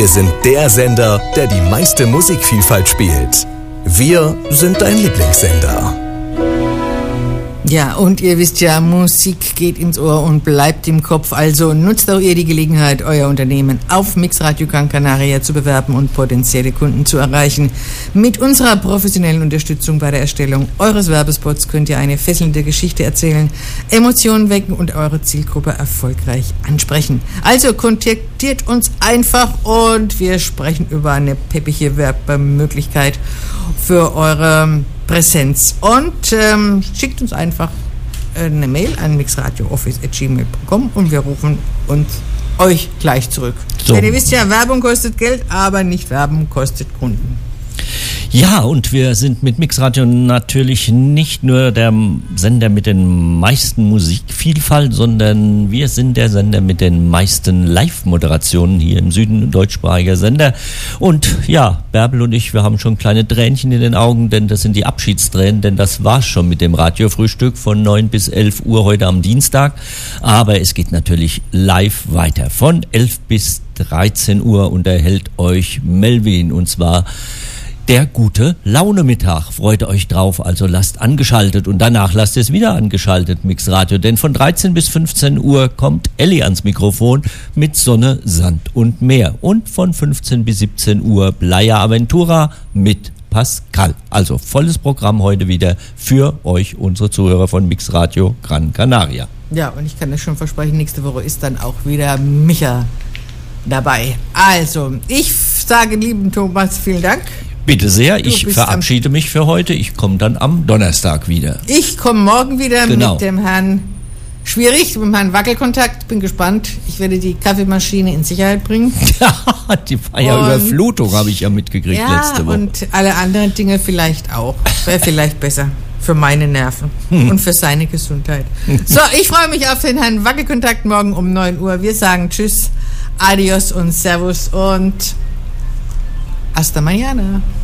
Wir sind der Sender, der die meiste Musikvielfalt spielt. Wir sind dein Lieblingssender. Ja, und ihr wisst ja, Musik geht ins Ohr und bleibt im Kopf. Also nutzt auch ihr die Gelegenheit, euer Unternehmen auf Mixradio Gran Canaria zu bewerben und potenzielle Kunden zu erreichen. Mit unserer professionellen Unterstützung bei der Erstellung eures Werbespots könnt ihr eine fesselnde Geschichte erzählen, Emotionen wecken und eure Zielgruppe erfolgreich ansprechen. Also kontaktiert uns einfach und wir sprechen über eine peppige Werbemöglichkeit für eure Präsenz und schickt uns einfach eine Mail an mixradiooffice@gmail.com und wir rufen uns euch gleich zurück. So. Denn ihr wisst ja, Werbung kostet Geld, aber nicht Werbung kostet Kunden. Ja, und wir sind mit Mixradio natürlich nicht nur der Sender mit den meisten Musikvielfalt, sondern wir sind der Sender mit den meisten Live-Moderationen hier im Süden, deutschsprachiger Sender. Und ja, Bärbel und ich, wir haben schon kleine Tränchen in den Augen, denn das sind die Abschiedstränen, denn das war's schon mit dem Radiofrühstück von 9 bis 11 Uhr heute am Dienstag. Aber es geht natürlich live weiter. Von 11 bis 13 Uhr unterhält euch Melvin, und zwar der gute Laune-Mittag. Freut euch drauf, also lasst angeschaltet und danach lasst es wieder angeschaltet, Mixradio, denn von 13 bis 15 Uhr kommt Elli ans Mikrofon mit Sonne, Sand und Meer und von 15 bis 17 Uhr Playa Aventura mit Pascal. Also volles Programm heute wieder für euch, unsere Zuhörer von Mixradio Gran Canaria. Ja, und ich kann das schon versprechen, nächste Woche ist dann auch wieder Micha dabei. Also, ich sage lieben Thomas, vielen Dank. Bitte sehr, ich verabschiede mich für heute. Ich komme dann am Donnerstag wieder. Ich komme morgen wieder mit dem Herrn Schwierig, mit dem Herrn Wackelkontakt. Bin gespannt. Ich werde die Kaffeemaschine in Sicherheit bringen. Die war ja Überflutung, habe ich ja mitgekriegt letzte Woche. Und alle anderen Dinge vielleicht auch. Wäre vielleicht besser für meine Nerven und für seine Gesundheit. So, ich freue mich auf den Herrn Wackelkontakt morgen um 9 Uhr. Wir sagen Tschüss, Adios und Servus und hasta mañana.